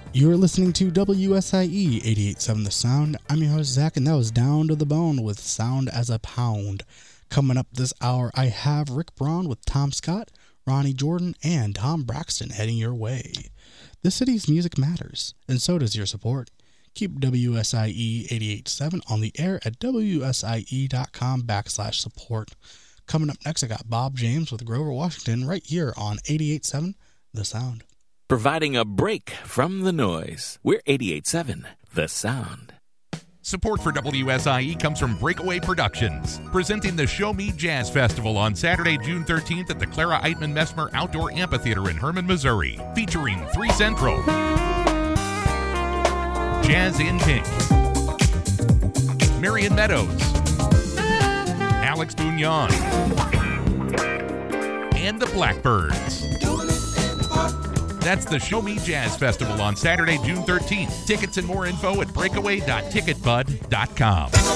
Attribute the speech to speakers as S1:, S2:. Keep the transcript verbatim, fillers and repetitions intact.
S1: You're listening to W S I E eighty-eight point seven The Sound. I'm your host, Zach, and that was Down to the Bone with Sound as a Pound. Coming up this hour, I have Rick Braun with Tom Scott, Ronnie Jordan, and Tom Braxton heading your way. The city's music matters, and so does your support. Keep W S I E eighty-eight point seven on the air at wsie.com backslash support. Coming up next, I got Bob James with Grover Washington right here on eighty-eight point seven The Sound.
S2: Providing a break from the noise. We're eighty-eight point seven The Sound.
S3: Support for W S I E comes from Breakaway Productions, presenting the Show Me Jazz Festival on Saturday, June thirteenth at the Clara Eitman Messmer Outdoor Amphitheater in Herman, Missouri, featuring Three Central, Jazz in Pink, Marion Meadows, Alex Bugnon, and the Blackbirds. That's the Show Me Jazz Festival on Saturday, June thirteenth. Tickets and more info at breakaway dot ticket bud dot com.